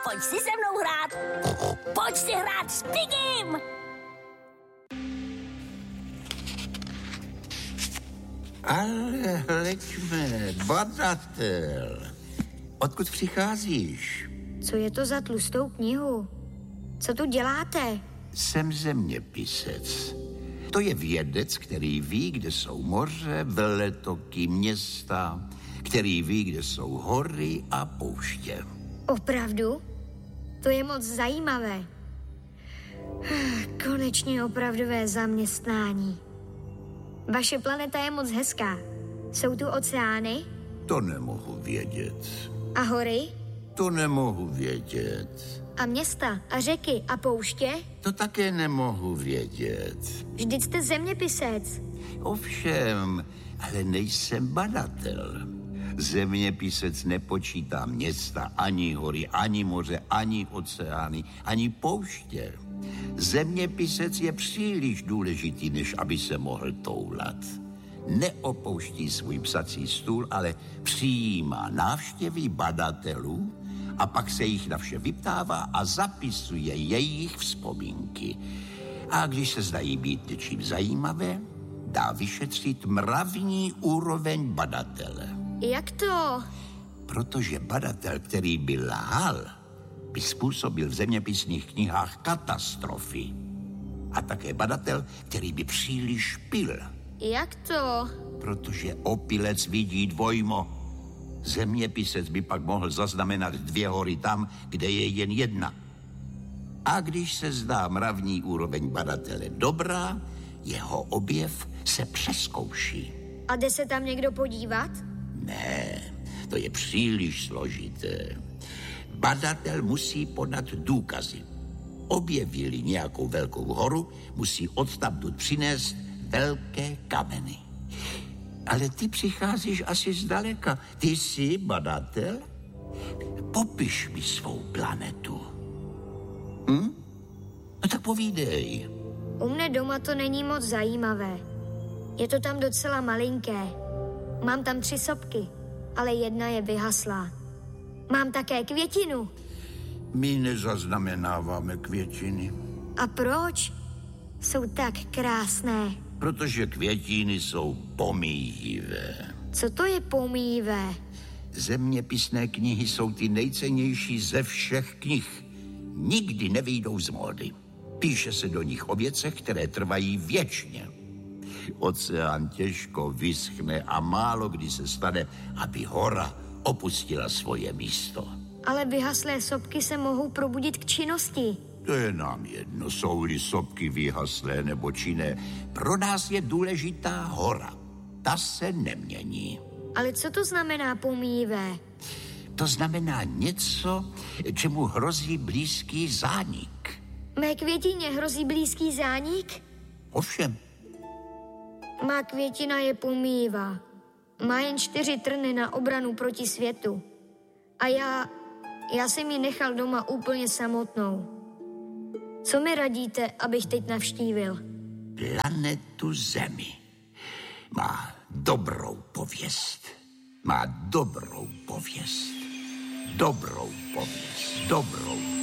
pojď si se mnou hrát. Pojď si hrát s Pigim. Ale hleďme, badatel. Odkud přicházíš? Co je to za tlustou knihu? Co tu děláte? Jsem zeměpisec. To je vědec, který ví, kde jsou moře, veletoky, města, který ví, kde jsou hory a pouště. Opravdu? To je moc zajímavé. Konečně opravdové zaměstnání. Vaše planeta je moc hezká. Jsou tu oceány? To nemohu vědět. A hory? To nemohu vědět. A města a řeky a pouště? To také nemohu vědět. Vždyť jste zeměpisec. Ovšem, ale nejsem badatel. Zeměpisec nepočítá města, ani hory, ani moře, ani oceány, ani pouště. Zeměpisec je příliš důležitý, než aby se mohl toulat. Neopouští svůj psací stůl, ale přijímá návštěvy badatelů a pak se jich na vše vyptává a zapisuje jejich vzpomínky. A když se zdají být něčím zajímavé, dá vyšetřit mravní úroveň badatele. Jak to? Protože badatel, který by lhal, by způsobil v zeměpisných knihách katastrofy. A také badatel, který by příliš pil. Jak to? Protože opilec vidí dvojmo. Zeměpisec by pak mohl zaznamenat 2 hory tam, kde je jen 1. A když se zdá mravní úroveň badatele dobrá, jeho objev se přezkouší. A jde se tam někdo podívat? Ne, to je příliš složité. Badatel musí podat důkazy. Objevili nějakou velkou horu, musí odtamtud přinést velké kameny. Ale ty přicházíš asi zdaleka. Ty jsi badatel? Popiš mi svou planetu. No tak povídej. U mne doma to není moc zajímavé. Je to tam docela malinké. Mám tam 3 sopky, ale 1 je vyhaslá. Mám také květinu. My nezaznamenáváme květiny. A proč? Jsou tak krásné. Protože květiny jsou pomíjivé. Co to je pomíjivé? Zeměpisné knihy jsou ty nejcennější ze všech knih. Nikdy nevyjdou z módy. Píše se do nich o věcech, které trvají věčně. Oceán těžko vyschne a málo kdy se stane, aby hora opustila svoje místo. Ale vyhaslé sopky se mohou probudit k činnosti. To je nám jedno, jsou-li sopky vyhaslé nebo činné. Pro nás je důležitá hora. Ta se nemění. Ale co to znamená pomíjivé? To znamená něco, čemu hrozí blízký zánik. Mé květině hrozí blízký zánik? Ovšem. Má květina je pomíjivá. Má jen 4 trny na obranu proti světu. A já jsem ji nechal doma úplně samotnou. Co mi radíte, abych teď navštívil? Planetu Zemi. Má dobrou pověst. Má dobrou pověst. Dobrou pověst. Dobrou